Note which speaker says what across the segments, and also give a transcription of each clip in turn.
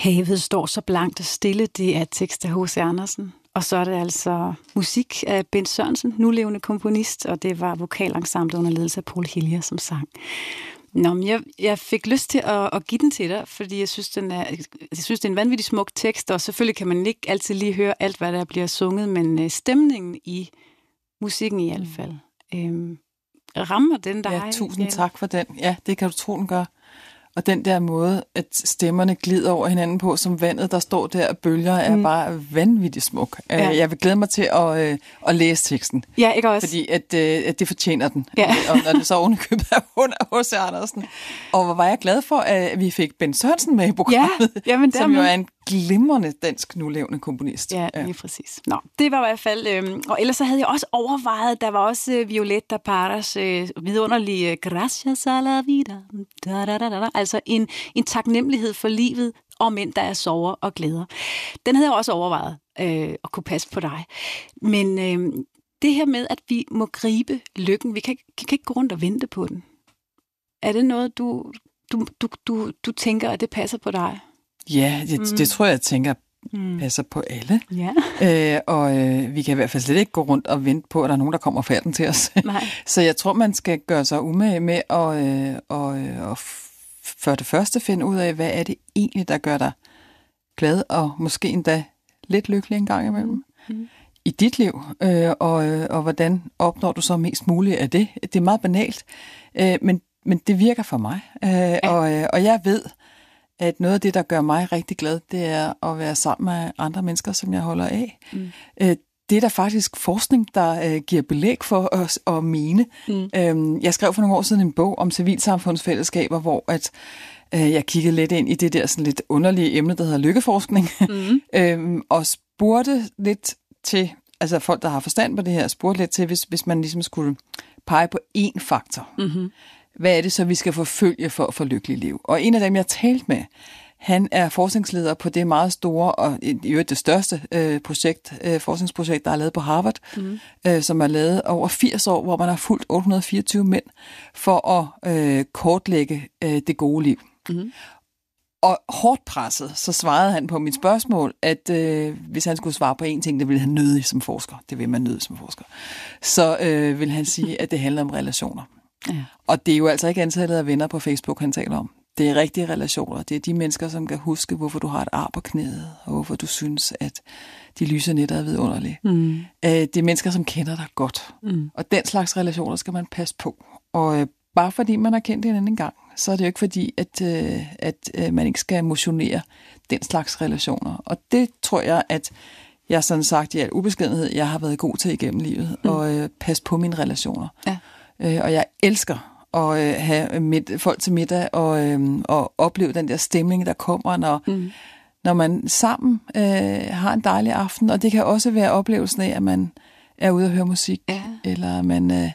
Speaker 1: Havet står så blankt og stille, det er tekst af H.C. Andersen. Og så er det altså musik af Bent Sørensen, nulevende komponist, og det var vokalensemblet under ledelse af Paul Hillier, som sang. Nå, men jeg fik lyst til at give den til dig, fordi jeg synes, det er en vanvittig smuk tekst, og selvfølgelig kan man ikke altid lige høre alt, hvad der bliver sunget, men stemningen i musikken i hvert fald. Rammer den dig?
Speaker 2: Ja, tusind tak for den. Ja, det kan du tro, den gør. Og den der måde, at stemmerne glider over hinanden på, som vandet, der står der og bølger, er bare vanvittigt smuk. Ja. Jeg vil glæde mig til at læse teksten.
Speaker 1: Ja, ikke også?
Speaker 2: Fordi at det fortjener den.
Speaker 1: Ja.
Speaker 2: Og når det så ovenikøbet er H.C. Andersen. Og hvor var jeg glad for, at vi fik Bent Sørensen med i programmet, som jo er en glimrende dansk nulevende komponist.
Speaker 1: Ja, lige præcis. Nå, det var i hvert fald... og ellers så havde jeg også overvejet, der var også Violetta Parras vidunderlige Gracias a la vida. Altså en taknemmelighed for livet, og mænd, der er sorger og glæder. Den havde jeg også overvejet at kunne passe på dig. Men det her med, at vi må gribe lykken, vi kan ikke gå rundt og vente på den. Er det noget, du tænker, at det passer på dig?
Speaker 2: Ja, det tror jeg tænker passer på alle.
Speaker 1: Ja.
Speaker 2: Vi kan i hvert fald slet ikke gå rundt og vente på, at der er nogen, der kommer færden til os.
Speaker 1: Nej.
Speaker 2: Så jeg tror, man skal gøre sig umage med at for det første finde ud af, hvad er det egentlig, der gør dig glad, og måske endda lidt lykkelig en gang imellem i dit liv, og hvordan opnår du så mest muligt af det. Det er meget banalt, men det virker for mig. Og jeg ved, at noget af det, der gør mig rigtig glad, det er at være sammen med andre mennesker, som jeg holder af. Det er der faktisk forskning, der giver belæg for os at mene. Jeg skrev for nogle år siden en bog om civilsamfundsfællesskaber, hvor at jeg kiggede lidt ind i det der sådan lidt underlige emne, der hedder lykkeforskning, og spurgte lidt til, altså folk, der har forstand på det her, spurgte lidt til, hvis man ligesom skulle pege på én faktor. Hvad er det så, vi skal forfølge for at få lykkeligt liv? Og en af dem, jeg talte med, han er forskningsleder på det meget store, og i øvrigt det største forskningsprojekt, der er lavet på Harvard, som er lavet over 80 år, hvor man har fulgt 824 mænd for at kortlægge det gode liv. Og hårdt presset, så svarede han på mit spørgsmål, at hvis han skulle svare på én ting, det ville han nødig som forsker. Det vil man nødig som forsker. Så vil han sige, at det handler om relationer. Ja. Og det er jo altså ikke antallet af venner på Facebook, han taler om. Det er rigtige relationer. Det er de mennesker, som kan huske, hvorfor du har et ar på knæet, og hvorfor du synes, at de lyse nætter er vidunderlige. Det er mennesker, som kender dig godt. Og den slags relationer skal man passe på. Og bare fordi man har kendt hinanden en gang, så er det jo ikke fordi, at man ikke skal motionere den slags relationer. Og det tror jeg, at jeg sådan sagt i al ubeskedenhed, jeg har været god til igennem livet, og passe på mine relationer. Ja. Og jeg elsker at have folk til middag og opleve den der stemning, der kommer, når man sammen har en dejlig aften. Og det kan også være oplevelsen af, at man er ude og høre musik, eller man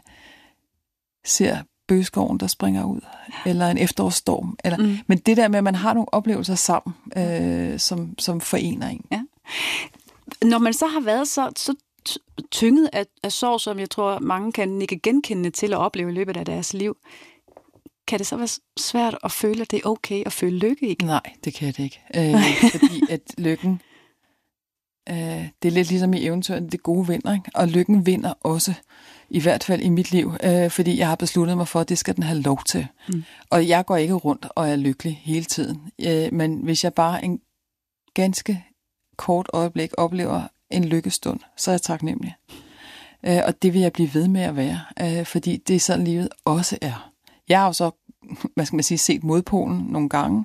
Speaker 2: ser bøgeskoven, der springer ud, eller en efterårsstorm. Men det der med, at man har nogle oplevelser sammen, som forener en. Ja.
Speaker 1: Når man så har været så tynget af sorg, som jeg tror, mange kan ikke genkende til at opleve i løbet af deres liv, kan det så være svært at føle, at det er okay at føle lykke ikke?
Speaker 2: Nej, det kan det ikke. Fordi at lykken, det er lidt ligesom i eventyret, det gode vinder, ikke? Og lykken vinder også, i hvert fald i mit liv, fordi jeg har besluttet mig for, at det skal den have lov til. Og jeg går ikke rundt og er lykkelig hele tiden. Men hvis jeg bare en ganske kort øjeblik oplever en lykkestund, så er jeg taknemmelig. Og det vil jeg blive ved med at være, fordi det er sådan livet også er. Jeg har jo så, hvad skal man sige, set modpolen nogle gange,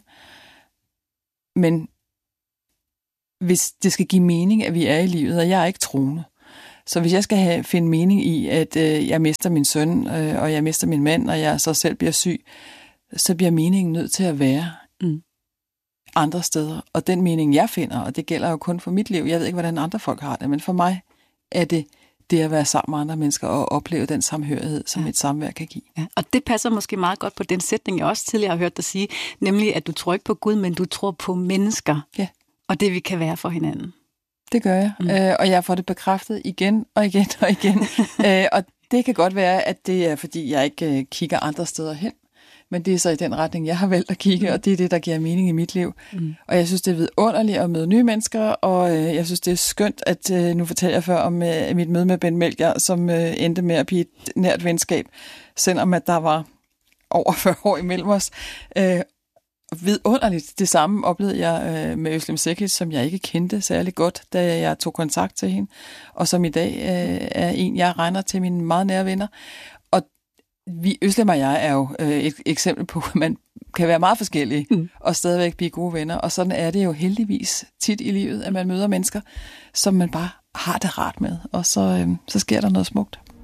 Speaker 2: men hvis det skal give mening, at vi er i livet, og jeg er ikke troende, så hvis jeg skal finde mening i, at jeg mister min søn, og jeg mister min mand, og jeg så selv bliver syg, så bliver meningen nødt til at være andre steder. Og den mening, jeg finder, og det gælder jo kun for mit liv, jeg ved ikke, hvordan andre folk har det, men for mig er det at være sammen med andre mennesker og opleve den samhørighed, som et samvær kan give.
Speaker 1: Ja, og det passer måske meget godt på den sætning, jeg også tidligere har hørt dig sige, nemlig at du tror ikke på Gud, men du tror på mennesker, og det vi kan være for hinanden.
Speaker 2: Det gør jeg, og jeg får det bekræftet igen og igen og igen. Og det kan godt være, at det er, fordi jeg ikke kigger andre steder hen. men det er så i den retning, jeg har valgt at kigge, og det er det, der giver mening i mit liv. Og jeg synes, det er vidunderligt at møde nye mennesker, og jeg synes, det er skønt, at nu fortæller jeg før om mit møde med Ben Melchior, som endte med at blive et nært venskab, selvom at der var over 40 år imellem os. Vidunderligt. Det samme oplevede jeg med Özlem Cekic, som jeg ikke kendte særlig godt, da jeg tog kontakt til hende, og som i dag er en, jeg regner til mine meget nære venner. Og Özlem og jeg er jo et eksempel på, at man kan være meget forskellige og stadigvæk blive gode venner, og sådan er det jo heldigvis tit i livet, at man møder mennesker, som man bare har det rart med, og så sker der noget smukt.